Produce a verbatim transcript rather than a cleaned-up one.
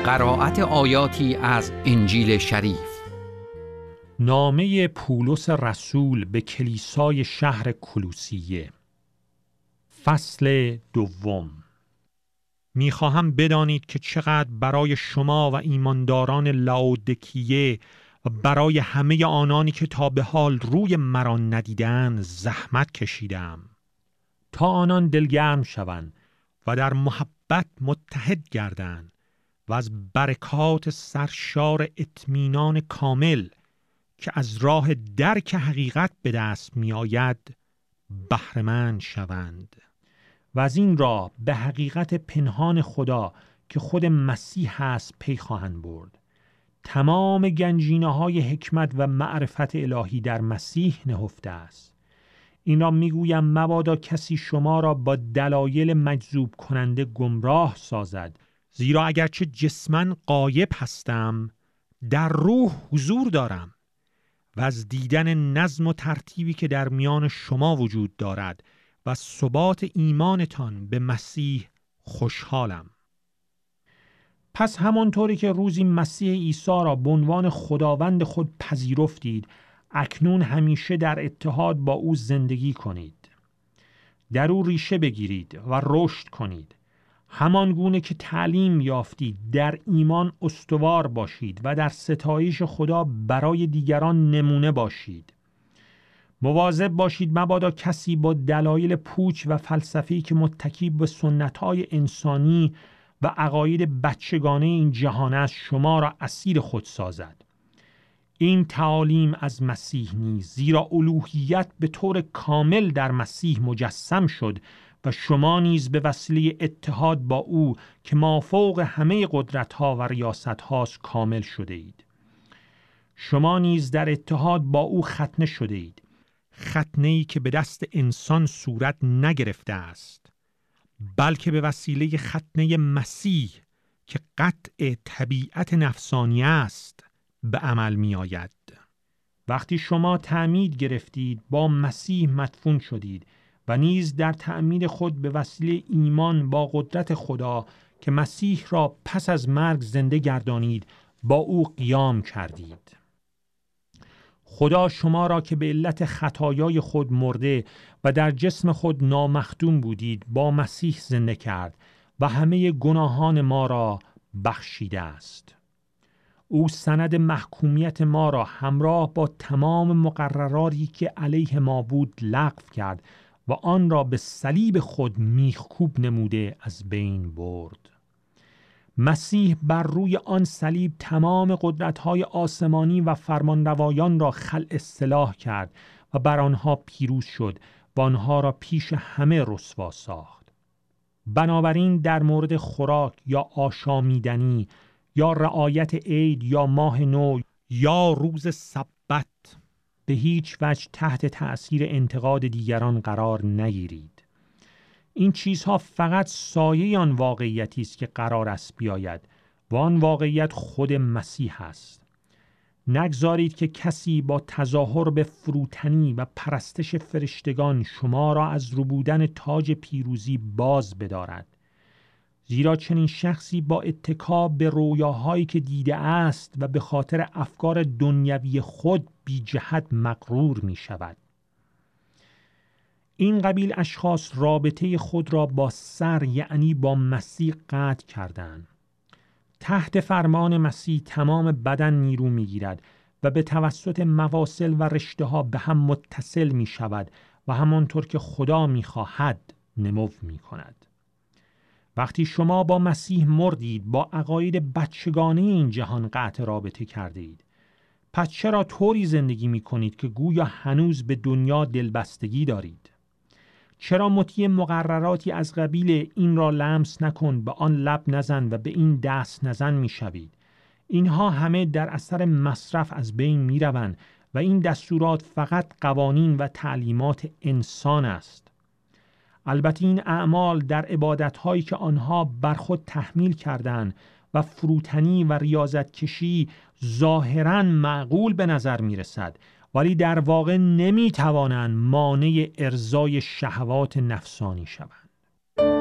قرائت آیاتی از انجیل شریف. نامه پولس رسول به کلیسای شهر کلوسیه، فصل دوم. میخواهم بدانید که چقدر برای شما و ایمانداران لاودیکیه و برای همه آنانی که تا به حال روی مرا ندیدند زحمت کشیدم تا آنان دلگرم شوند و در محبت متحد گردند و از برکات سرشار اطمینان کامل که از راه درک حقیقت به دست می آید بهره مند شوند و از این راه به حقیقت پنهان خدا که خود مسیح است پی خواهند برد. تمام گنجینه های حکمت و معرفت الهی در مسیح نهفته است. این را می گویم مبادا کسی شما را با دلایل مجذوب کننده گمراه سازد، زیرا اگرچه جسماً غایب هستم در روح حضور دارم و از دیدن نظم و ترتیبی که در میان شما وجود دارد و ثبات ایمانتان به مسیح خوشحالم. پس همانطوری که روزی مسیح عیسی را به عنوان خداوند خود پذیرفتید، اکنون همیشه در اتحاد با او زندگی کنید. در او ریشه بگیرید و رشد کنید. همان گونه که تعلیم یافتید در ایمان استوار باشید و در ستایش خدا برای دیگران نمونه باشید. مواظب باشید مبادا کسی با دلایل پوچ و فلسفی که متکی به سنت‌های انسانی و عقاید بچگانه این جهان است شما را اسیر خود سازد. این تعالیم از مسیح نیست، زیرا الوهیت به طور کامل در مسیح مجسم شد و شما نیز به وسیله اتحاد با او که مافوق همه قدرت‌ها و ریاست‌هاست کامل شده اید. شما نیز در اتحاد با او ختنه شده اید، ختنه‌ای که به دست انسان صورت نگرفته است، بلکه به وسیله ختنه مسیح که قطع طبیعت نفسانی است به عمل می آید. وقتی شما تعمید گرفتید با مسیح مدفون شدید و نیز در تعمید خود به وسیله ایمان با قدرت خدا که مسیح را پس از مرگ زنده گردانید با او قیام کردید. خدا شما را که به علت خطایای خود مرده و در جسم خود نامخدوم بودید با مسیح زنده کرد و همه گناهان ما را بخشیده است. او سند محکومیت ما را همراه با تمام مقرراتی که علیه ما بود لغو کرد و آن را به صلیب خود میخکوب نموده از بین برد. مسیح بر روی آن صلیب تمام قدرت‌های آسمانی و فرمانروایان را خلع اصلاح کرد و بر آنها پیروز شد و آنها را پیش همه رسوا ساخت. بنابراین در مورد خوراک یا آشامیدنی یا رعایت عید یا ماه نو یا روز سبت به هیچ وجه تحت تأثیر انتقاد دیگران قرار نگیرید. این چیزها فقط سایه آن واقعیتی است که قرار است بیاید و آن واقعیت خود مسیح است. نگذارید که کسی با تظاهر به فروتنی و پرستش فرشتگان شما را از ربودن تاج پیروزی باز بدارد، زیرا چنین شخصی با اتکا به رویاهایی که دیده است و به خاطر افکار دنیوی خود بی جهت مغرور می شود. این قبیل اشخاص رابطه خود را با سر یعنی با مسیح قطع کردند. تحت فرمان مسیح تمام بدن نیرو می گیرد و به توسط مواصل و رشته ها به هم متصل می شود و همانطور که خدا می خواهد نمو می کند. وقتی شما با مسیح مردید با عقاید بچگانه این جهان قطع رابطه کرده اید. پس چرا طوری زندگی می کنید که گویا هنوز به دنیا دلبستگی دارید؟ چرا مطیع مقرراتی از قبیل این را لمس نکن، به آن لب نزن و به این دست نزن می شوید؟ اینها همه در اثر مصرف از بین می روند و این دستورات فقط قوانین و تعلیمات انسان است. البته این اعمال در عبادت‌هایی که آنها بر خود تحمیل کردند و فروتنی و ریاضت کشی ظاهراً معقول به نظر می رسد، ولی در واقع نمی توانند مانع ارضای شهوات نفسانی شوند.